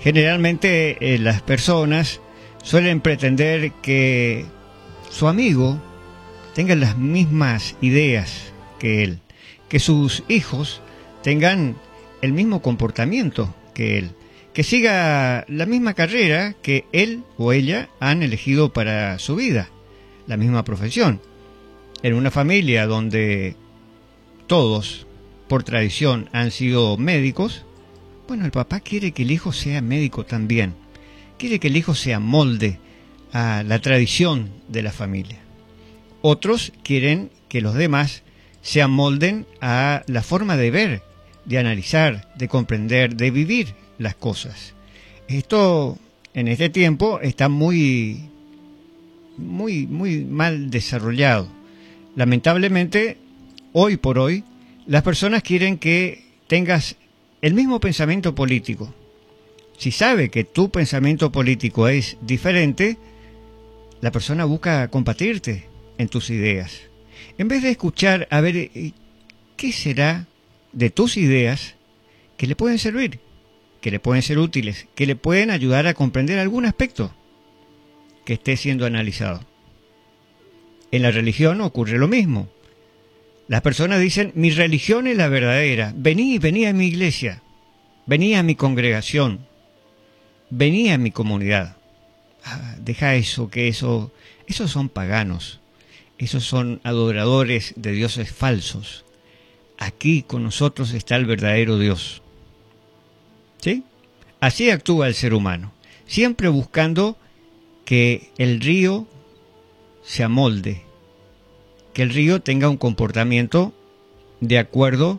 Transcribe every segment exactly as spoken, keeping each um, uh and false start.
Generalmente eh, las personas suelen pretender que su amigo tenga las mismas ideas que él, que sus hijos tengan el mismo comportamiento que él, que siga la misma carrera que él o ella han elegido para su vida, la misma profesión. En una familia donde todos, por tradición, han sido médicos, bueno, el papá quiere que el hijo sea médico también. Quiere que el hijo se amolde a la tradición de la familia. Otros quieren que los demás se amolden a la forma de ver, de analizar, de comprender, de vivir las cosas. Esto en este tiempo está muy, muy, muy mal desarrollado. Lamentablemente, hoy por hoy, las personas quieren que tengas el mismo pensamiento político. Si sabe que tu pensamiento político es diferente, la persona busca compartirte en tus ideas. En vez de escuchar, a ver, ¿qué será de tus ideas que le pueden servir, que le pueden ser útiles, que le pueden ayudar a comprender algún aspecto que esté siendo analizado? En la religión ocurre lo mismo. Las personas dicen, mi religión es la verdadera. Vení, vení a mi iglesia. Vení a mi congregación. Vení a mi comunidad. Ah, deja eso, que eso... Esos son paganos. Esos son adoradores de dioses falsos. Aquí con nosotros está el verdadero Dios. ¿Sí? Así actúa el ser humano. Siempre buscando que el río se amolde, que el río tenga un comportamiento de acuerdo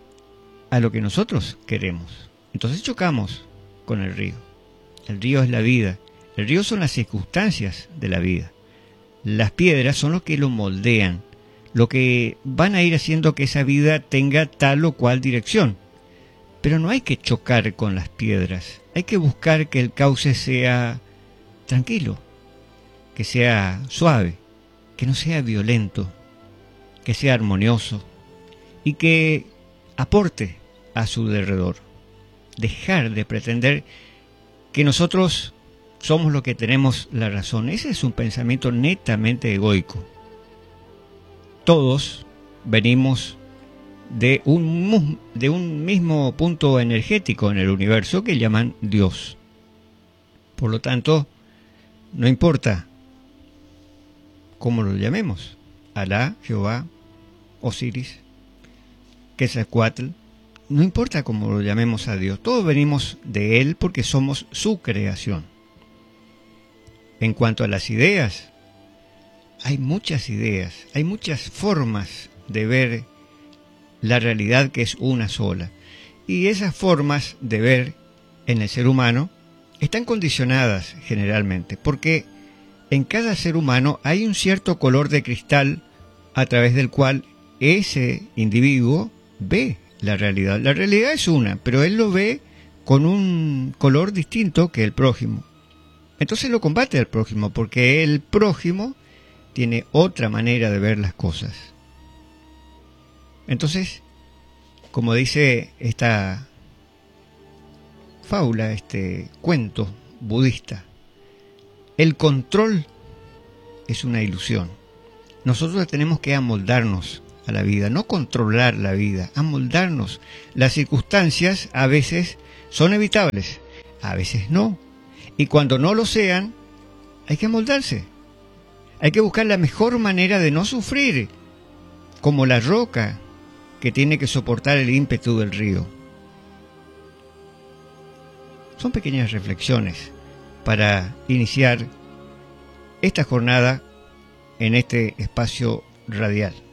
a lo que nosotros queremos. Entonces chocamos con el río. El río es la vida. El río son las circunstancias de la vida. Las piedras son lo que lo moldean, lo que van a ir haciendo que esa vida tenga tal o cual dirección. Pero no hay que chocar con las piedras. Hay que buscar que el cauce sea tranquilo, que sea suave, que no sea violento, que sea armonioso y que aporte a su derredor. Dejar de pretender que nosotros somos los que tenemos la razón. Ese es un pensamiento netamente egoico. Todos venimos de un, de un mismo punto energético en el universo que llaman Dios. Por lo tanto, no importa cómo lo llamemos, Alá, Jehová, Osiris, Quetzalcóatl, no importa cómo lo llamemos a Dios, todos venimos de Él porque somos su creación. En cuanto a las ideas, hay muchas ideas, hay muchas formas de ver la realidad que es una sola. Y esas formas de ver en el ser humano están condicionadas generalmente, porque en cada ser humano hay un cierto color de cristal a través del cual ese individuo ve la realidad. La realidad es una, pero él lo ve con un color distinto que el prójimo. Entonces lo combate al prójimo, porque el prójimo tiene otra manera de ver las cosas. Entonces, como dice esta fábula, este cuento budista, el control es una ilusión. Nosotros tenemos que amoldarnos a la vida, no controlar la vida, amoldarnos. Las circunstancias a veces son evitables, a veces no. Y cuando no lo sean, hay que amoldarse. Hay que buscar la mejor manera de no sufrir, como la roca que tiene que soportar el ímpetu del río. Son pequeñas reflexiones para iniciar esta jornada en este espacio radial.